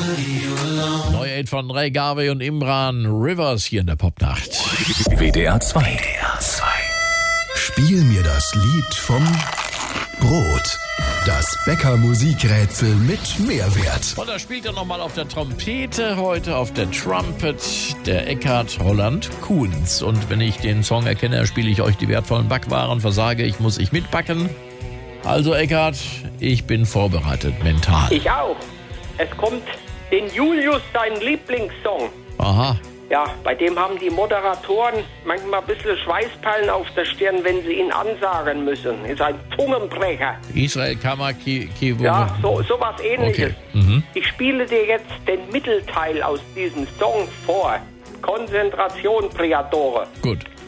Neue Hit von Ray Garvey und Imran, Rivers hier in der Popnacht. WDR 2. Spiel mir das Lied vom Brot. Das Bäcker-Musikrätsel mit Mehrwert. Und da spielt er nochmal auf der Trompete, heute auf der Trumpet, der Eckhard Holland Kuhns. Und wenn ich den Song erkenne, spiele ich euch die wertvollen Backwaren, versage ich, muss ich mitbacken. Also Eckhard, ich bin vorbereitet, mental. Ich auch. Es kommt den Julius, sein Lieblingssong. Aha. Ja, bei dem haben die Moderatoren manchmal ein bisschen Schweißperlen auf der Stirn, wenn sie ihn ansagen müssen. Ist ein Zungenbrecher. Israel Kammerkivo. Ja, sowas Ähnliches. Okay. Ich spiele dir jetzt den Mittelteil aus diesem Song vor. Konzentration, Priatore. Gut.